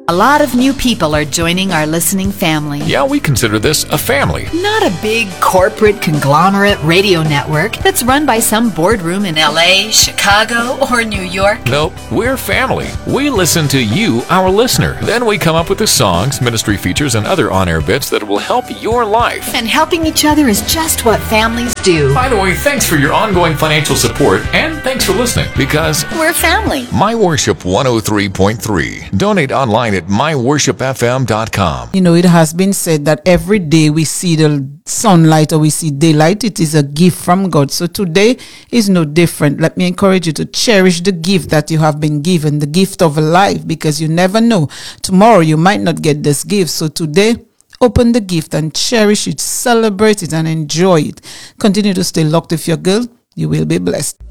A lot of new people are joining our listening family. Yeah, we consider this a family. Not a big corporate conglomerate radio network that's run by some boardroom in LA, Chicago, or New York. Nope, we're family. We listen to you, our listener. Then we come up with the songs, ministry features, and other on-air bits that will help your life. And helping each other is just what families do. By the way, thanks for your ongoing financial support, and thanks for listening, because we're family. My Worship 103.3. Donate online at myworshipfm.com. You know, it has been said that every day we see the sunlight or we see daylight, it is a gift from God. So today is no different. Let me encourage you to cherish the gift that you have been given, the gift of life, because you never know. Tomorrow you might not get this gift. So today, open the gift and cherish it, celebrate it, and enjoy it. Continue to stay locked with your girl. You will be blessed.